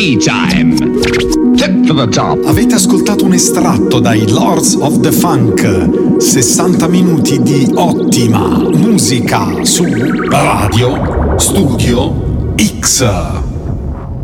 E-Time. Tip to the top. Avete ascoltato un estratto dai Lords of the Funk, 60 minuti di ottima musica su Radio Studio X.